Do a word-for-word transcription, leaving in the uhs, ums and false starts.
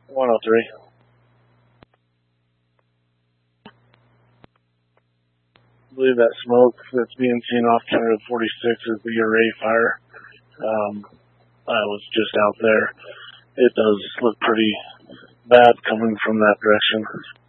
one oh three. I believe that smoke that's being seen off County Road forty-six is the array fire. Um, I was just out there. It does look pretty bad coming from that direction.